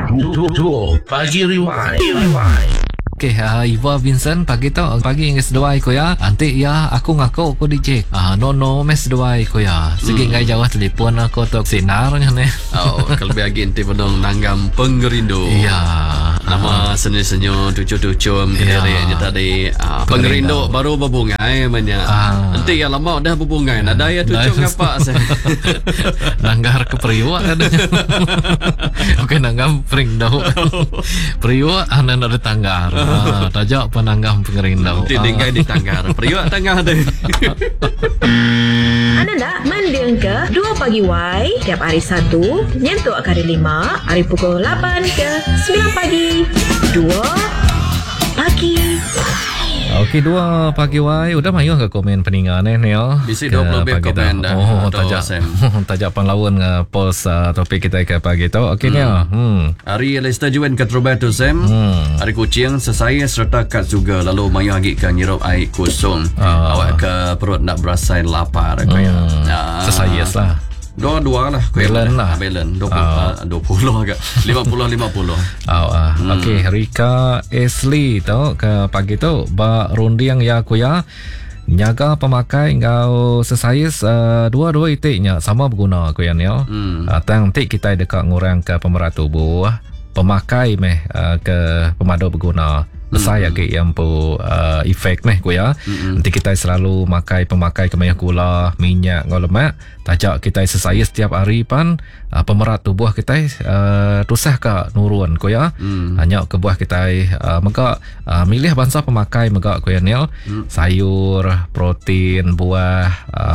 Dua Pagi Rewind. Okay, Iva Vincent pagi tu pagi ngai sedoi ko ya. Antik ya aku ngaku ko DJ. No mes sedoi ko ya. Segi ngai jawah telefon aku tok sinar ne. Oh, kalau bagi ente pedong nanggam pengerindu. Iya. Nama senyo tucu-tucu kira-kira tadi pengerindu baru berbungai banyak. Ente yang lama dah berbungai. Nada ya tucu ngapa saya. Nanggar ke periwa katanya. Oke, nanggam perindu. Periwa anan ada tanggar. Tajak penanggam pengerindau. Tinggal di tanggar. Periwak tanggar tu. Anda nak mendeng ke 2 pagi Y tiap hari Sabtu nyentuk ke hari 5 hari pukul 8 ke 9 pagi 2 pagi. Okey, 2 pagi Y udah mayu ke komen peningan Neil. Bisa 20 lebih komen dah. Tajak panlawan post topik kita ke pagi tu. Okey Neil. Hari Leicester Juven ke Roberto Sam. Hari Kucing sesaya serta kat juga lalu mayu lagi ke nyirup air kosong. Awak ke perut nak berasai lapar Sesaya lah. Dua lah. Belen lah. Belen 20 agak 50. Okey, Rika Ashley tu ke pagi tu ba rundiang ya ku ya. Nyaga pemakai ngau sesais dua itiknya sama berguna ku ya Neil. Tang tik kita dekat ngurang ke pemerat tubuh pemakai ke pemadu berguna. Saya ke yang efek ku ya. Nanti kita selalu pemakai kemayah gula, minyak, lemak. Tajak kita sesaya setiap hari pan pemerat tubuh kita tusah ke nurun ku ya. Hanya ke buah kita maka milih bangsa pemakai maka ku ya Neil. Sayur, protein, buah,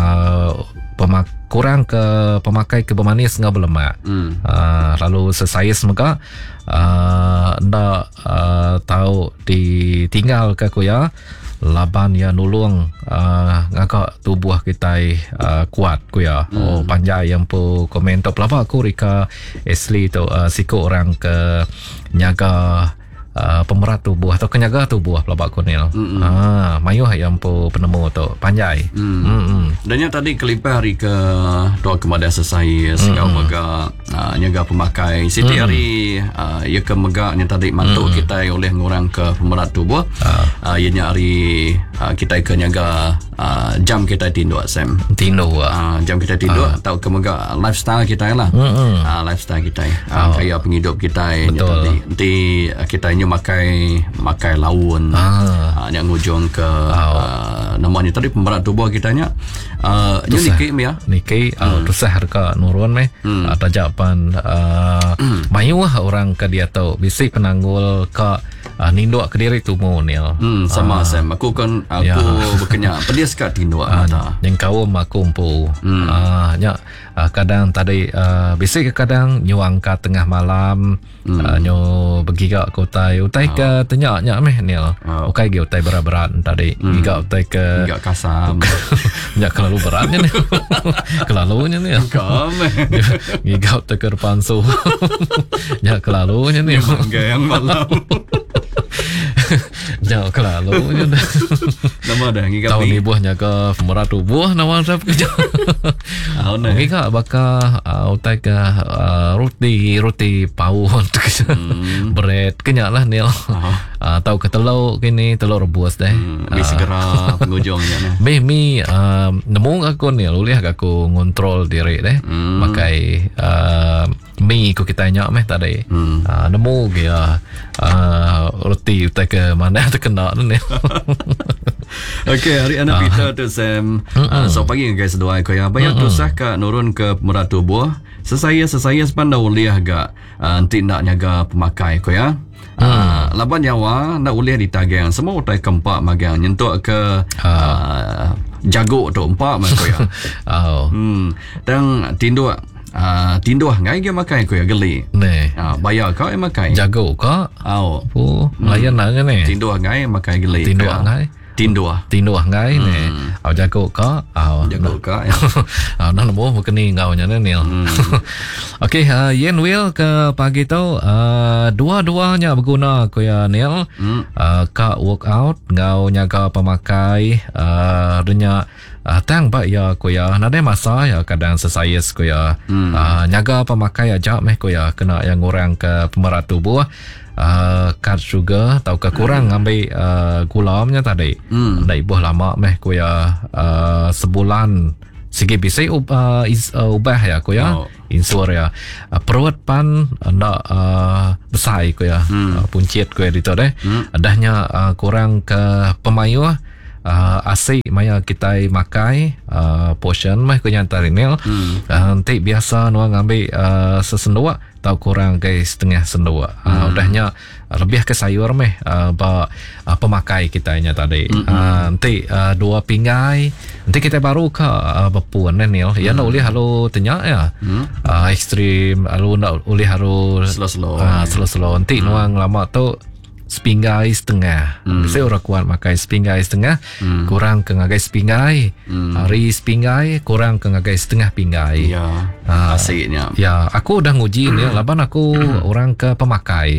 kurang ke pemakai ke bermanis ngau berlemak. Lalu sesaya maka ndak tahu ditinggal ke ku ya laban ya nulung ngagak tubuh kita kuat ku ya. Panjai yang pu komen top lapa aku Rika Ashley tu siko orang ke nyaga pemerat tubuh atau kenyaga tubuh pelabak kunil. Mayu yang pu penemu tu panjai. Dan yang tadi kelipah hari ke doa kepada sesai sehingga mega nyaga pemakai siti hari ia ke mega yang tadi mantuk kita oleh ngurang ke pemerat tubuh. Ianya hari kita ke nyaga jam kita tinduk Sam. Jam kita tinduk tahu ke mega lifestyle kita lah. Lifestyle kita kaya penghidup kita nanti kita makai laun yang ngujung ke namanya tadi pemberat tubuh kitanya niki tusah harga nurun tajapan mayu orang ke dia tahu bisi penanggul ke ninduk ke diri tumu Neil. Sama Sam aku berkenyak pedih sekat tinduk yang kau aku umpu kadang tadi bisi kadang nyuang ke tengah malam nyu bergigak kota utai ke tenyak Neil. Ukai ge utai berat tadi gigak utai ke gigak kasam. Nyak kelalu beratnya Neil. Kelalunya Neil. Gigak utai ke depan su. Nyak kelalunya Neil. Yang malam. Jauh kelalunya dah. Nama dah ngigap tahun ni buahnya ke pemerat tubuh nama siapa kerja. Ngigap bakal utai ke roti pawon bread kenyak lah Neil. Tahu ke telur kini telur rebus deh. Mi segera pengujungnya. Mi nemu aku Neil ulih aku ngontrol diri deh. Pakai mi ku kita nyak tadi. Nemu dia roti utai ke mana terkena ni. Okey, hari anak kita tu Sam. So pagi guys doa ko ya banyak tusah ka nurun ke pemerat tubuh. Sesaya sepandau liah gak nanti nak nyaga pemakai ko ya. Laban nyawa nak ulih ditagang semua utai kempak magang nyentuk ke jago tu empat ko ya. Dan tinduh ngai dia makan ko ya geli. Bayar kau makan. Jago kau. Melayan nanya ni. Tinduh ngai makan geli. Tinduh ngai ni. Jago kau. Jago kau. Nak nemu bukan ni ngau nya ni. Okey, Yen Will ke pagi tu dua-duanya berguna ko ya Neil. Ka workout ngau nyaga pemakai denya tang ba ya ko ya nade masa ya kadang sesayas ko ya nyaga pemakai aja meh ko ya kena yang ngurang ke pemerat tubuh cut sugar atau kekurang ambil gulamnya tadi dah ibuh lama meh ko ya sebulan segi bisa ubah ya ko ya insur ya perut pan ndak besar ko ya puncit ko ya dito deh adahnya kurang ke pemayuh asik maya kita makai portion mah ko nyantari nil nanti biasa nuang ambil sesendua tau kurang ke setengah sendua udahnya lebih ke sayur meh pemakai kitanya tadi nanti dua pinggai nanti kita baru ke bepuan nil ya nak ulih halu tenya ya ekstrim halu nak ulih halu slow nanti nuang lama tu sepinggai setengah. Saya orang kuat makai sepinggai setengah, kurang ke ngagai sepinggai. Hari sepinggai kurang ke ngagai setengah pinggai. Ya, asiknya. Ya, aku dah nguji ni. Laban aku orang ke pemakai.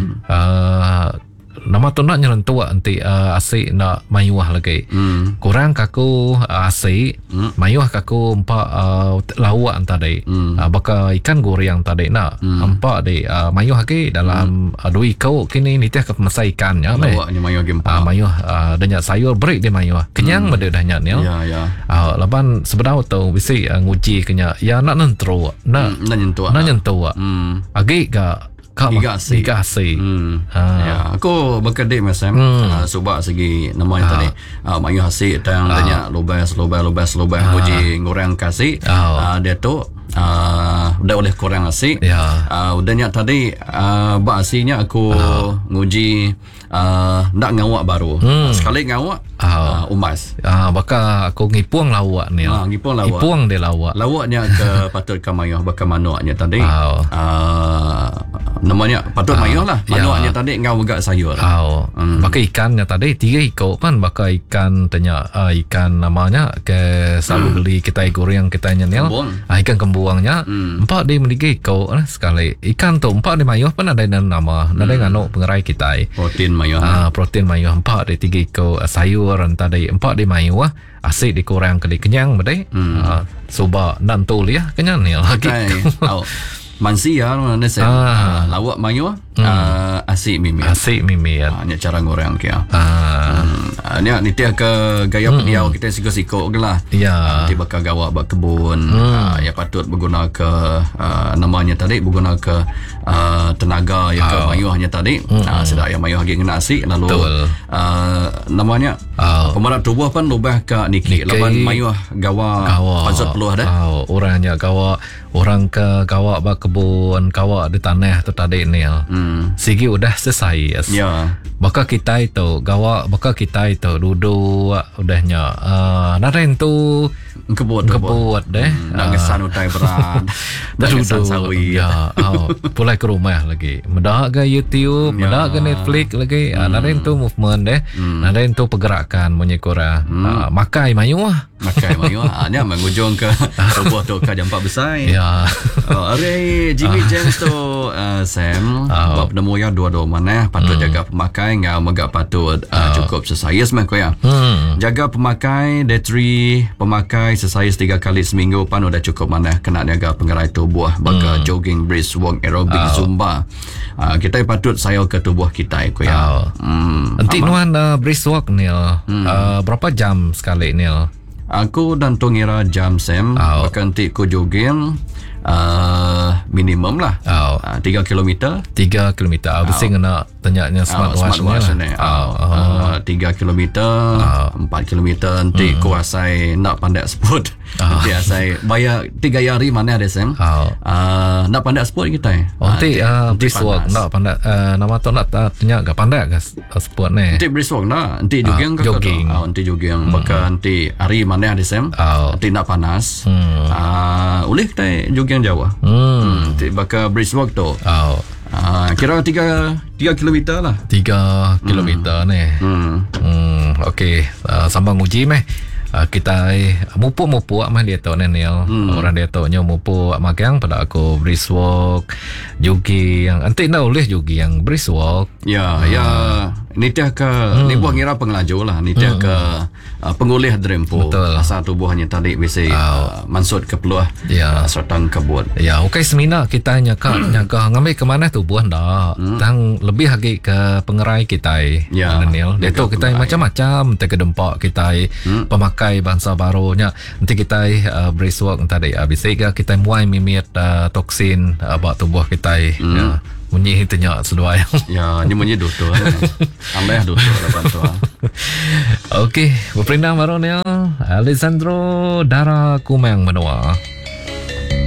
Nama tu nak nyerentua nanti asik nak mayuah lagi. Kurang kaku asik, mayuah kaku empat lawak tadi. Baka ikan goreng tadi nak empat di mayuah lagi dalam dua ikau kini ni tiap kemasa ikannya. Lawaknya mayuah lagi empat. Mayuah banyak sayur break di mayuah. Kenyang benda dah nyat ni. Ya. Laban sebenarnya tu bisa nguji kenya. Ya nak nyentuh, nak nyentuh. Agi ga Iga asik. Ya, aku berkedip macam sebab segi nama yang tadi mayu asik dan banyak lubas uji ngorang kasih dia tu udah oleh kurang asik udahnya tadi bahasinya aku nguji nak ngawak baru sekali ngawak umas baka aku ngipuang lawak ni ngipuang dia lawaknya ke patut ke mayuh baka manuaknya tadi namanya patut mayuh lah manuaknya tadi ngau agak sayur baka ikannya tadi 3 ikau kan baka ikan tanya ikan namanya ke selalu beli kita goreng kita nyenil ikan kembuangnya 4 di mendiga ikau sekali ikan tu 4 di mayuh pun ada nama ada ngano pengerai kita protein mayuh protein mayuh 4 di 3 ikau sayur tadi 4 di mayuh asik dikurang kali kenyang badai coba nantul ya kenyang ni lagi mansia mana saya lawak mayuh asik mimi nya cara ngorang kia ni tiap ke gaya peniau kita siko-siko ke lah tiba ke gawak bak kebun ya patut berguna ke namanya tadi berguna ke tenaga yang ke mayuhnya tadi sedak yang mayuh lagi kena asik lalu namanya pemerat tubuh pun lubah ke niki laban mayuh gawak pasut peluh dah orangnya gawak orang ke gawak bak kebun gawak di tanah tu tadi ni sigi udah selesai baka kita itu gawak baka kita itu duduk udahnya naren tu kebut deh nak ngesan utai berat nak ngesan sawi pulai ke rumah lagi mendak ke YouTube mendak ke Netflix lagi naren tu movement deh naren tu pergerakan menyekora makai mayuh nya mengujung ke tubuh tu ke jampak besar hari Jimmy James tu Sam bab nemu ya dua-dua mana patut jaga pemakai ngau megak patut cukup sesayas mah ko ya jaga pemakai day 3 pemakai sesayas 3 kali seminggu pan udah cukup mana kena jaga pengerai tubuh baka jogging brisk walk aerobic zumba kita patut sayur ke tubuh kita ko ya nanti nuan brisk walk ni berapa jam sekali ni aku dan tu ngira jam Sam bahkan nanti ku jogging minimum lah 3 km bersih kena tanyanya smartwatch ni 3 km 4 km nanti kuasai nak pandai sport nanti asai bayar 3 hari mana ada Sam nak pandai sport kita nanti brisk walk nak pandai nama tu nak tanya gak pandai ke sport ni nanti brisk walk nak nanti jogging nanti jogging bahkan nanti hari mana ada Sam nanti nak panas boleh kita jogging jauh nanti bakal brisk walk tu kira 3 km lah 3 km ni okey sambang uji meh kita mupuk mah dia tahu ni orang dia tahu nya mupuk magang pada aku brisk walk jogging nanti nak boleh jogging brisk walk Nitiah ke ni buah ngira pengelaju lah. Nitiah ke pengulih drempo. Betul. Asal tubuhnya tadi bisa mansut ke peluah sertang kebun. Ya, okey semina kita nyaga ngambil ke mana tu buah dah. Tang lebih lagi ke pengerai kita. Nil. Itu kita macam-macam te ke dempak kita pemakai bangsa barunya. Nanti kita bracework tadi bisa kita muai mimit toksin bak tubuh kita. Ya. Bunyi tanya seluai. Ya, ni bunyi doktor. Ambil doktor lah bantu. Okey, berperindah baru ni Alessandro Dara Kumang Menua.